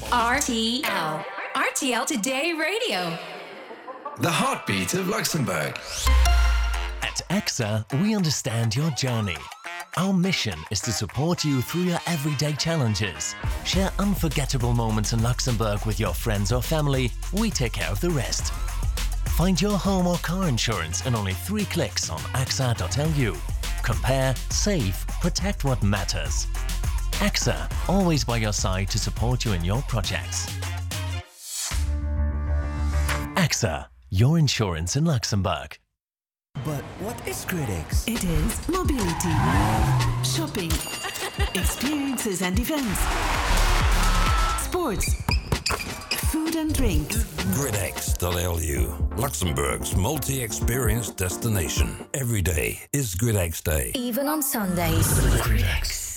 RTL. RTL Today Radio. The heartbeat of Luxembourg. At AXA, we understand your journey. Our mission is to support you through your everyday challenges. Share unforgettable moments in Luxembourg with your friends or family. We take care of the rest. Find your home or car insurance in only 3 clicks on axa.lu. Compare, save, protect what matters. AXA, always by your side to support you in your projects. AXA, your insurance in Luxembourg. But what is Gridx? It is mobility, shopping, experiences and events, sports, food and drinks. Gridx.lu, Luxembourg's multi-experience destination. Every day is Gridx Day. Even on Sundays. Gridx.